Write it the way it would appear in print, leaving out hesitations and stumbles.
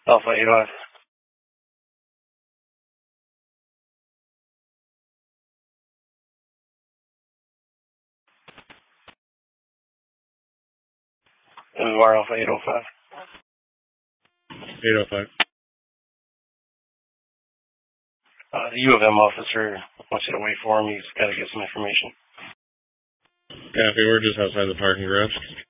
Alpha 805. MMR Alpha 805. 805. The U of M officer wants you to wait for him. He's got to get some information. Copy, we're just outside the parking garage.